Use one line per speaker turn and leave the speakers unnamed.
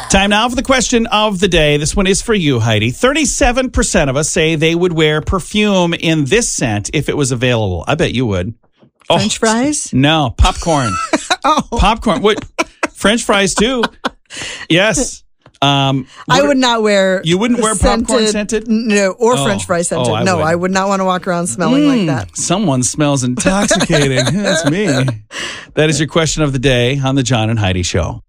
Time now for the question of the day. This one is for you, Heidi. 37% of us say they would wear perfume in this scent if it was available. I bet you would.
French fries?
No, popcorn. Popcorn. What? French fries too. Yes.
I would not wear.
You wouldn't wear popcorn scented?
No, or French fry scented. I would not want to walk around smelling like that.
Someone smells intoxicating. That's me. That is your question of the day on the John and Heidi Show.